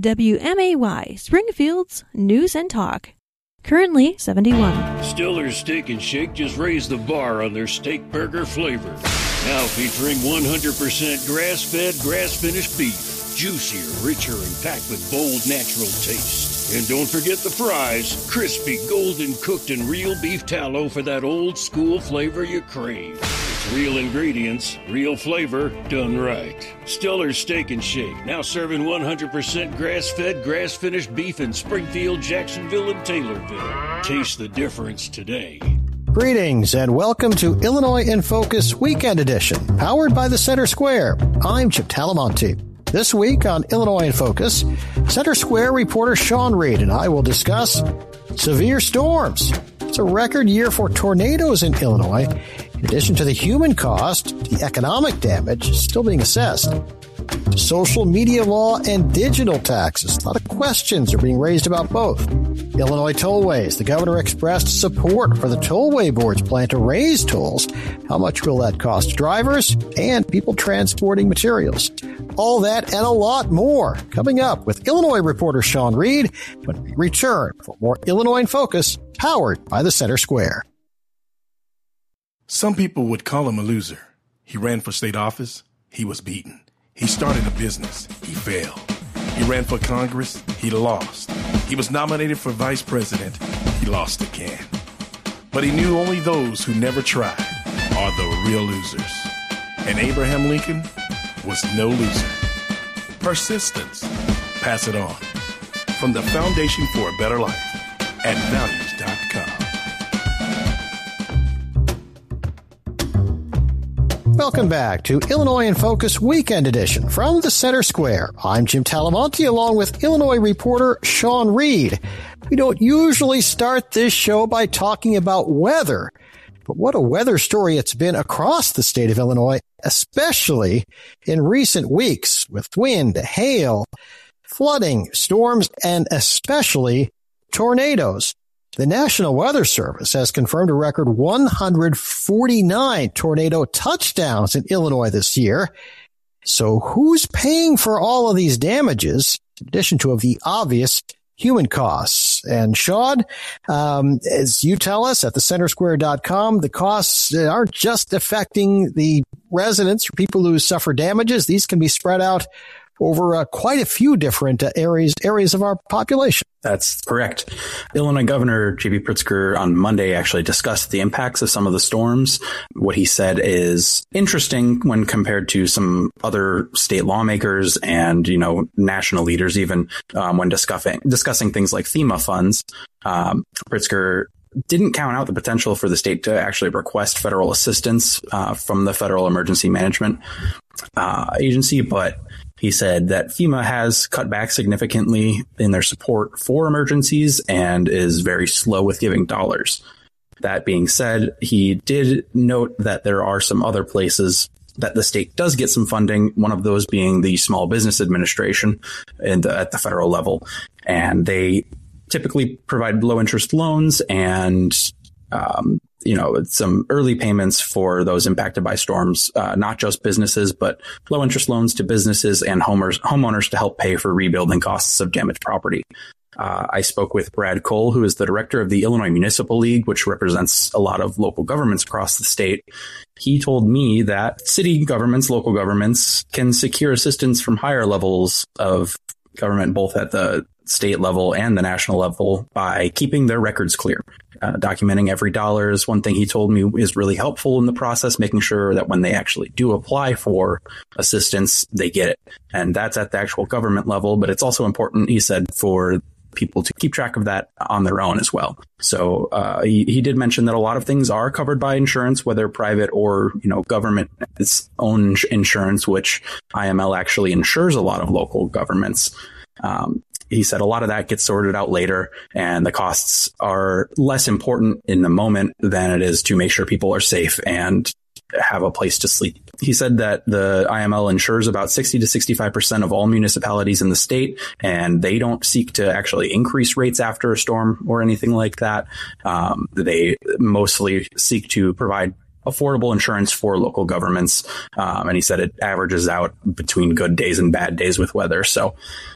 WMAY, Springfield's News and Talk. Currently 71. Stiller's Steak and Shake just raised the bar on their steak burger flavor. Now featuring 100% grass-fed, grass-finished beef. Juicier, richer, and packed with bold, natural taste. And don't forget the fries. Crispy, golden cooked, and real beef tallow for that old-school flavor you crave. It's real ingredients, real flavor, done right. Stiller's Steak and Shake, now serving 100% grass-fed, grass-finished beef in Springfield, Jacksonville, and Taylorville. Taste the difference today. Greetings and welcome to Illinois in Focus Weekend Edition, powered by the Center Square. I'm Chip Talamonte. This week on Illinois in Focus, Center Square reporter Sean Reed and I will discuss severe storms. It's a record year for tornadoes in Illinois. In addition to the human cost, the economic damage is still being assessed. Social media law and digital taxes. A lot of questions are being raised about both. Illinois tollways. The governor expressed support for the tollway board's plan to raise tolls. How much will that cost drivers and people transporting materials? All that and a lot more coming up with Illinois reporter Sean Reed when we return for more Illinois in Focus, powered by the Center Square. Some people would call him a loser. He ran for state office. He was beaten. He started a business. He failed. He ran for Congress. He lost. He was nominated for vice president. He lost again. But he knew only those who never tried are the real losers. And Abraham Lincoln was no loser. Persistence. Pass it on. From the Foundation for a Better Life at values.com. Welcome back to Illinois in Focus Weekend Edition from the Center Square. I'm Jim Talamonte along with Illinois reporter Sean Reed. We don't usually start this show by talking about weather, but what a weather story it's been across the state of Illinois, especially in recent weeks with wind, hail, flooding, storms, and especially tornadoes. The National Weather Service has confirmed a record 149 tornado touchdowns in Illinois this year. So who's paying for all of these damages, in addition to the obvious human costs? And Sean, as you tell us at thecentersquare.com, the costs aren't just affecting the residents or people who suffer damages. These can be spread out over quite a few different areas of our population. That's correct. Illinois Governor J.B. Pritzker on Monday actually discussed the impacts of some of the storms. What he said is interesting when compared to some other state lawmakers and, national leaders, even when discussing things like FEMA funds. Pritzker didn't count out the potential for the state to actually request federal assistance from the Federal Emergency Management Agency, but he said that FEMA has cut back significantly in their support for emergencies and is very slow with giving dollars. That being said, he did note that there are some other places that the state does get some funding, one of those being the Small Business Administration at the federal level. And they typically provide low interest loans and some early payments for those impacted by storms, not just businesses, but low interest loans to businesses and homeowners to help pay for rebuilding costs of damaged property. I spoke with Brad Cole, who is the director of the Illinois Municipal League, which represents a lot of local governments across the state. He told me that city governments, local governments can secure assistance from higher levels of government, both at the state level and the national level, by keeping their records clear. Documenting every dollar is one thing he told me is really helpful in the process, making sure that when they actually do apply for assistance, they get it. And that's at the actual government level. But it's also important, he said, for people to keep track of that on their own as well. So he did mention that a lot of things are covered by insurance, whether private or, government, its own insurance, which IML actually insures a lot of local governments. He said a lot of that gets sorted out later, and the costs are less important in the moment than it is to make sure people are safe and have a place to sleep. He said that the IML insures about 60 to 65% of all municipalities in the state, and they don't seek to actually increase rates after a storm or anything like that. They mostly seek to provide affordable insurance for local governments. And he said it averages out between good days and bad days with weather. So